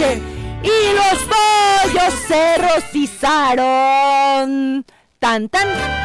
noche y los pollos se rostizaron. Tan, tan.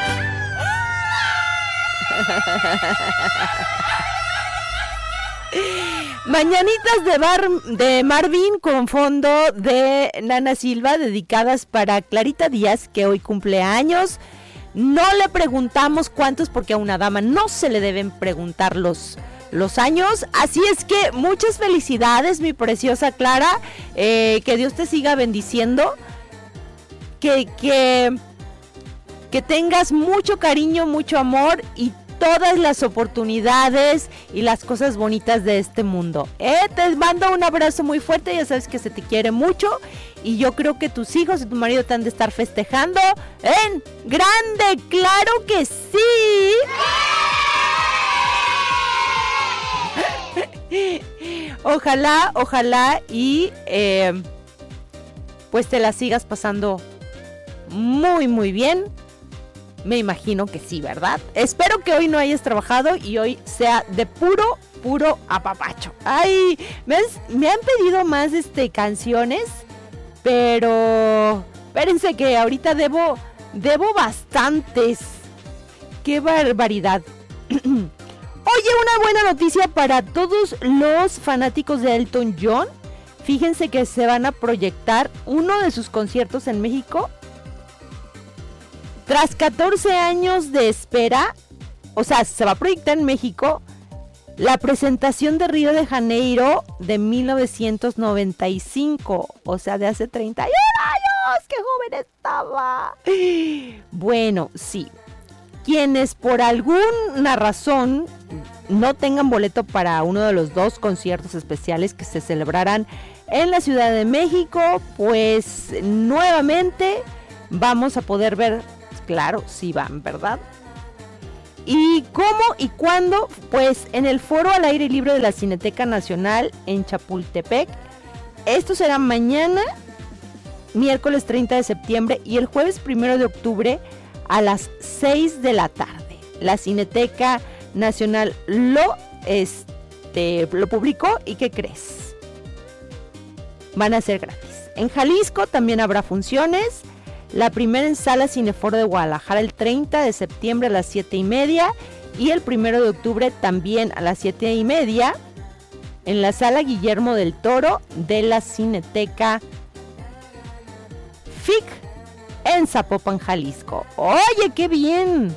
Mañanitas de Marvin con fondo de Nana Silva, dedicadas para Clarita Díaz, que hoy cumple años. No le preguntamos cuántos, porque a una dama no se le deben preguntar los años. Así es que muchas felicidades, mi preciosa Clara. Que Dios te siga bendiciendo. Que tengas mucho cariño, mucho amor y todas las oportunidades y las cosas bonitas de este mundo. Te mando un abrazo muy fuerte, ya sabes que se te quiere mucho y yo creo que tus hijos y tu marido te han de estar festejando en grande, claro que sí. Ojalá y pues te la sigas pasando muy muy bien. Me imagino que sí, ¿verdad? Espero que hoy no hayas trabajado y hoy sea de puro apapacho. Ay, me han pedido más canciones, pero espérense que ahorita debo bastantes. ¡Qué barbaridad! Oye, una buena noticia para todos los fanáticos de Elton John. Fíjense que se van a proyectar uno de sus conciertos en México. Tras 14 años de espera, o sea, se va a proyectar en México la presentación de Río de Janeiro de 1995, o sea, de hace 31 años. ¡Qué joven estaba! Bueno, sí. Quienes por alguna razón no tengan boleto para uno de los dos conciertos especiales que se celebrarán en la Ciudad de México, pues nuevamente vamos a poder ver. Claro, sí van, ¿verdad? ¿Y cómo y cuándo? Pues en el Foro al Aire Libre de la Cineteca Nacional en Chapultepec. Esto será mañana, miércoles 30 de septiembre y el jueves 1 de octubre a las 6 de la tarde. La Cineteca Nacional lo publicó y ¿qué crees? Van a ser gratis. En Jalisco también habrá funciones. La primera en Sala Cineforo de Guadalajara el 30 de septiembre a las 7:30 y el 1 de octubre también a las 7:30 en la Sala Guillermo del Toro de la Cineteca FIC en Zapopan, Jalisco. ¡Oye, qué bien!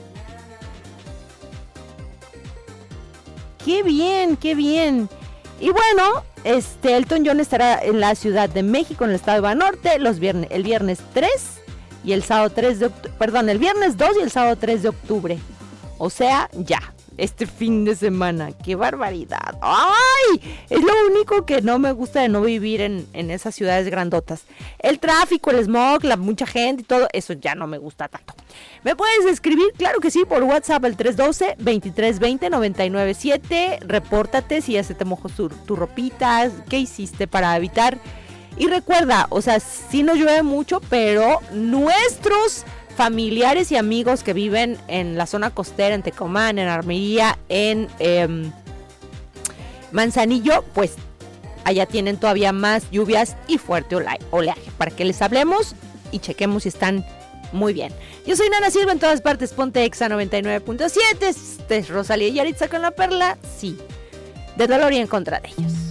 ¡Qué bien, qué bien! Y bueno, Elton John estará en la Ciudad de México, en el estado de Banorte, el viernes 3 y el sábado 3 de octubre, perdón, el viernes 2 y el sábado 3 de octubre. O sea, ya, este fin de semana. ¡Qué barbaridad! ¡Ay! Es lo único que no me gusta de no vivir en esas ciudades grandotas. El tráfico, el smog, la mucha gente y todo, eso ya no me gusta tanto. ¿Me puedes escribir? Claro que sí, por WhatsApp al 312-2320-997. Repórtate si ya se te mojó tu ropita, qué hiciste para evitar. Y recuerda, o sea, sí nos llueve mucho, pero nuestros familiares y amigos que viven en la zona costera, en Tecomán, en Armería, en Manzanillo, pues allá tienen todavía más lluvias y fuerte oleaje, para que les hablemos y chequemos si están muy bien. Yo soy Nana Silva, en todas partes ponte Exa 99.7. Este es Rosalía y Yaritza con la Perla, sí, de dolor y en contra de ellos.